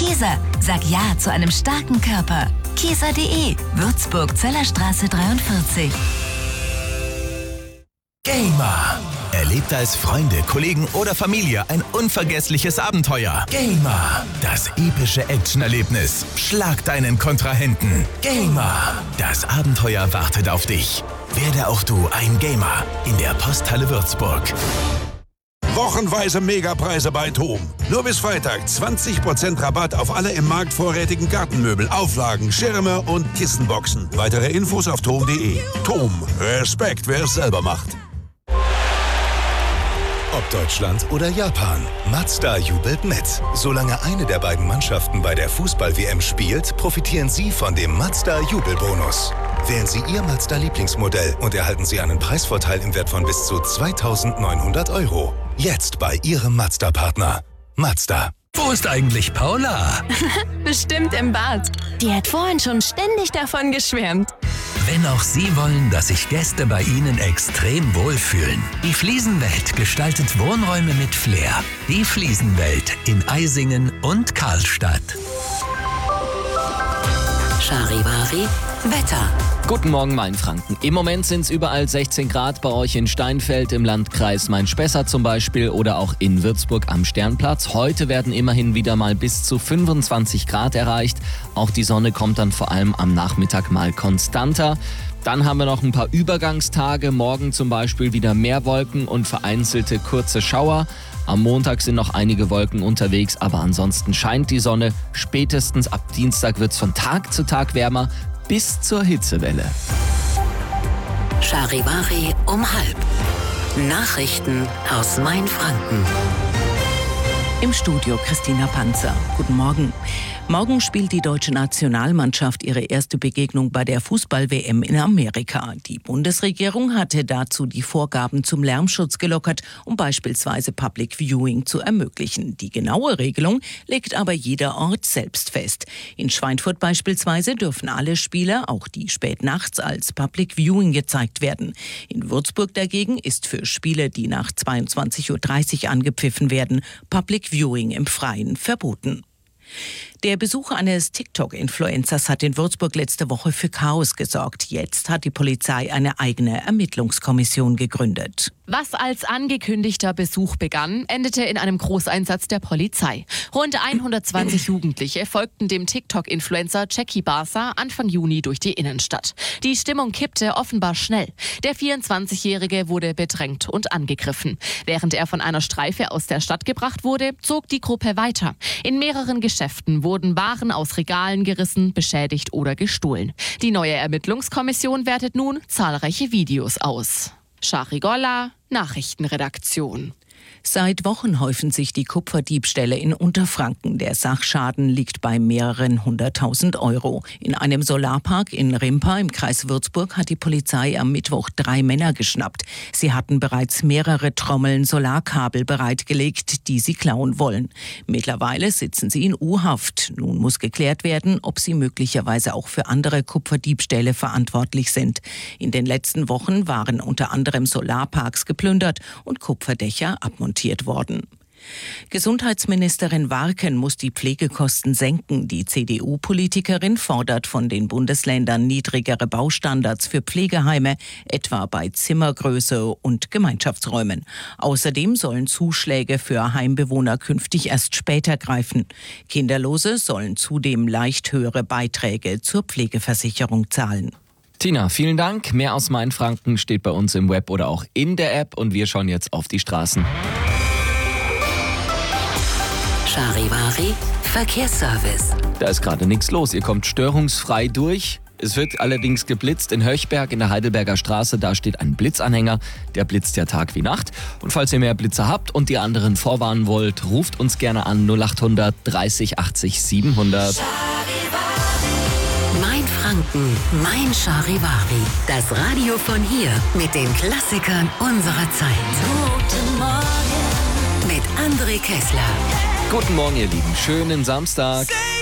Kieser, sag Ja zu einem starken Körper. Kieser.de, Würzburg, Zellerstraße 43. Gamer. Erlebt als Freunde, Kollegen oder Familie ein unvergessliches Abenteuer. Gamer. Das epische Actionerlebnis. Schlag deinen Kontrahenten. Gamer. Das Abenteuer wartet auf dich. Werde auch du ein Gamer in der Posthalle Würzburg. Wochenweise Megapreise bei TOM. Nur bis Freitag 20% Rabatt auf alle im Markt vorrätigen Gartenmöbel, Auflagen, Schirme und Kissenboxen. Weitere Infos auf tom.de. TOM. Respekt, wer es selber macht. Ob Deutschland oder Japan, Mazda jubelt mit. Solange eine der beiden Mannschaften bei der Fußball-WM spielt, profitieren Sie von dem Mazda-Jubelbonus. Wählen Sie Ihr Mazda-Lieblingsmodell und erhalten Sie einen Preisvorteil im Wert von bis zu 2.900 €. Jetzt bei Ihrem Mazda-Partner. Mazda. Wo ist eigentlich Paula? Bestimmt im Bad. Die hat vorhin schon ständig davon geschwärmt. Wenn auch Sie wollen, dass sich Gäste bei Ihnen extrem wohlfühlen. Die Fliesenwelt gestaltet Wohnräume mit Flair. Die Fliesenwelt in Eisingen und Karlstadt. Charivari, Wetter. Guten Morgen, Mainfranken. Im Moment sind es überall 16 Grad, bei euch in Steinfeld im Landkreis Main-Spessart zum Beispiel oder auch in Würzburg am Sternplatz. Heute werden immerhin wieder mal bis zu 25 Grad erreicht. Auch die Sonne kommt dann vor allem am Nachmittag mal konstanter. Dann haben wir noch ein paar Übergangstage. Morgen zum Beispiel wieder mehr Wolken und vereinzelte kurze Schauer. Am Montag sind noch einige Wolken unterwegs, aber ansonsten scheint die Sonne. Spätestens ab Dienstag wird es von Tag zu Tag wärmer bis zur Hitzewelle. Charivari um 12:30. Nachrichten aus Mainfranken. Im Studio Christina Panzer. Guten Morgen. Morgen spielt die deutsche Nationalmannschaft ihre erste Begegnung bei der Fußball-WM in Amerika. Die Bundesregierung hatte dazu die Vorgaben zum Lärmschutz gelockert, um beispielsweise Public Viewing zu ermöglichen. Die genaue Regelung legt aber jeder Ort selbst fest. In Schweinfurt beispielsweise dürfen alle Spiele, auch die spät nachts, als Public Viewing gezeigt werden. In Würzburg dagegen ist für Spiele, die nach 22:30 Uhr angepfiffen werden, Public Viewing im Freien verboten. Der Besuch eines TikTok-Influencers hat in Würzburg letzte Woche für Chaos gesorgt. Jetzt hat die Polizei eine eigene Ermittlungskommission gegründet. Was als angekündigter Besuch begann, endete in einem Großeinsatz der Polizei. Rund 120 Jugendliche folgten dem TikTok-Influencer Jackie Barca Anfang Juni durch die Innenstadt. Die Stimmung kippte offenbar schnell. Der 24-Jährige wurde bedrängt und angegriffen. Während er von einer Streife aus der Stadt gebracht wurde, zog die Gruppe weiter. In mehreren Geschäften wurden Waren aus Regalen gerissen, beschädigt oder gestohlen. Die neue Ermittlungskommission wertet nun zahlreiche Videos aus. Charigolla, Nachrichtenredaktion. Seit Wochen häufen sich die Kupferdiebstähle in Unterfranken. Der Sachschaden liegt bei mehreren 100.000 €. In einem Solarpark in Rimpa im Kreis Würzburg hat die Polizei am Mittwoch 3 Männer geschnappt. Sie hatten bereits mehrere Trommeln Solarkabel bereitgelegt, die sie klauen wollen. Mittlerweile sitzen sie in U-Haft. Nun muss geklärt werden, ob sie möglicherweise auch für andere Kupferdiebstähle verantwortlich sind. In den letzten Wochen waren unter anderem Solarparks geplündert und Kupferdächer abmontiert worden. Gesundheitsministerin Warken muss die Pflegekosten senken. Die CDU-Politikerin fordert von den Bundesländern niedrigere Baustandards für Pflegeheime, etwa bei Zimmergröße und Gemeinschaftsräumen. Außerdem sollen Zuschläge für Heimbewohner künftig erst später greifen. Kinderlose sollen zudem leicht höhere Beiträge zur Pflegeversicherung zahlen. Tina, vielen Dank. Mehr aus Mainfranken steht bei uns im Web oder auch in der App und wir schauen jetzt auf die Straßen. Charivari, Verkehrsservice. Da ist gerade nichts los. Ihr kommt störungsfrei durch. Es wird allerdings geblitzt in Höchberg in der Heidelberger Straße. Da steht ein Blitzanhänger. Der blitzt ja Tag wie Nacht. Und falls ihr mehr Blitze habt und die anderen vorwarnen wollt, ruft uns gerne an 0800 30 80 700. Mainfranken, mein Charivari. Das Radio von hier mit den Klassikern unserer Zeit. Guten Morgen mit André Kessler. Guten Morgen, ihr Lieben. Schönen Samstag.